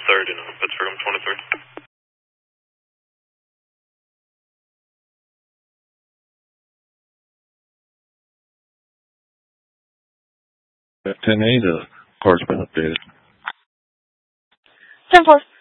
3rd in Pittsburgh. I'm 23rd. 10-8, the car's been updated. 10-4.